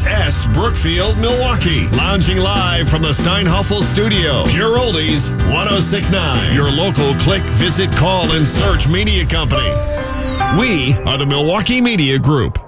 S. Brookfield, Milwaukee. Lounging live from the Steinhoffel Studio. Pure Oldies 1069. Your local click, visit, call, and search media company. We are the Milwaukee Media Group.